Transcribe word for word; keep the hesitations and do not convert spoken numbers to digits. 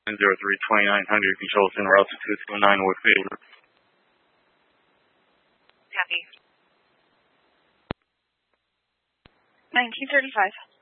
zero three twenty-nine hundred, control center altitude two nine with favor. Copy. nineteen thirty-five.